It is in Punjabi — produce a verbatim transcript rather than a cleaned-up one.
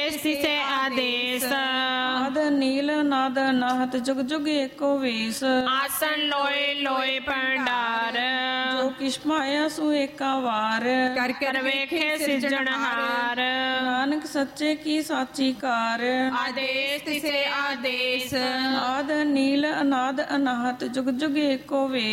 ਆਦੇਸ਼ ਤਿਸੈ ਆਦੇਸ਼। ਆਦ ਨੀਲ ਨਾਦ ਨਾਹਤ ਜੁਗ ਜੁਗ ਏਕੋ ਵੇਸ। ਆਸਣ ਲੋਏ ਲੋਏ ਭੰਡਾਰ। ਜੋ ਕਿਛ ਪਾਇਆ ਸੋ ਏਕਾ ਵਾਰ। ਕਰ ਕਰ ਵੇਖੇ ਸਿਰਜਣਹਾਰ। ਨਾਨਕ ਸੱਚੇ ਕੀ ਸਾਚੀ ਕਾਰ। ਆਦੇਸ਼ ਤਿਸੈ ਆਦੇਸ਼। ਆਦ ਨੀਲ ਅਨਾਦ ਅਨਾਹਤ ਜੁਗ ਜੁਗ ਏਕੋ ਵੇਸ।